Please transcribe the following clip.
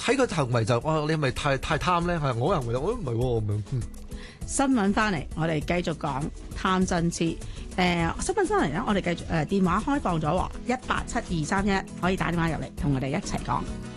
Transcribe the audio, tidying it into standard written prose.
睇個行為就哇，你係咪太貪咧？係我行為我都唔係喎咁樣。 新聞翻嚟，我哋繼續講貪真知。新聞翻嚟咧，我哋繼續電話開放咗喎，187231可以打電話入嚟同我哋一齊講。